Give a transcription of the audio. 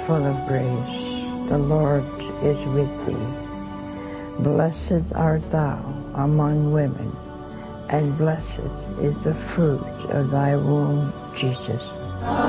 full of grace, the Lord is with thee. Blessed art thou among women, and blessed is the fruit of thy womb, Jesus.